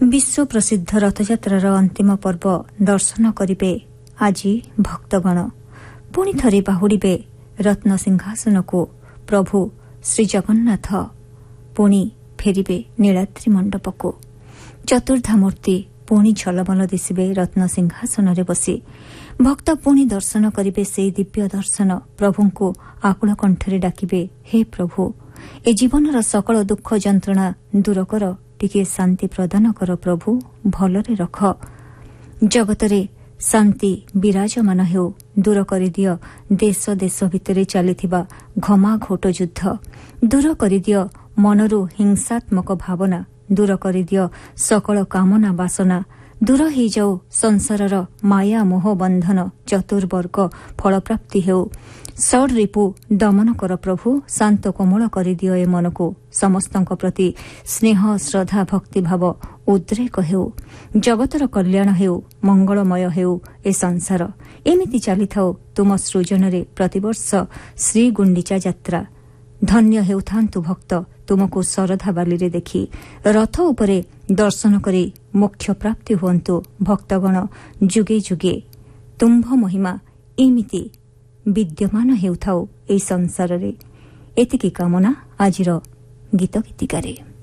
विश्व प्रसिद्ध रथयात्रार अंतिम पर्व दर्शन करिबे आजि भक्तगण पुणी थरे बाहुड़िबे रत्न सिंहासन को प्रभु श्री जगन्नाथ पुणी फेरिबे नीलाद्रि मंडप को चतुर्धा मूर्ति पुणी झलमल दिशे रत्न सिंहासन रे बसी भक्त पुणी दर्शन करिबे से दिव्य दर्शन प्रभु को आकुल कंठरे डाकिबे हे प्रभु ए जीवन सकल दुख जंत्रणा दूर कर टिके शांति प्रदान कर प्रभु भलरे रख जगतरे शांति विराजमान हेउ दूर कर दियो देश देश भितरे चलिथिबा घमाघोट युद्ध दूर कर दियो मनरु हिंसात्मक भावना दूर कर दियो सकल कामना वासना दूर हो जाऊ संसारर माया मोह बंधन चतुर्वर्ग फलप्राप्ति हेउ षड रिपु दमन कर प्रभु शांत कोमल कर दियो ए मन को समस्तक प्रति स्नेह श्रद्धा भक्ति भाव उद्रेक हेउ जगतर कल्याण हेउ मंगलमय हेउ ए संसार एमिति चली थाओ तुम सृजन रे प्रतिवर्ष श्री गुंडीचा यात्रा धन्य हेउथांतु भक्त तुमको शरधा बाली रे देखि रथ उपरे दर्शन करी मोक्ष प्राप्ति हुअन्तु भक्तगण जुगे जुगे तुम्भ महिमा एमिति विद्यमान हेउथाओ ए संसार रे एतिकी कामना आजिर गीत गीतिकारे।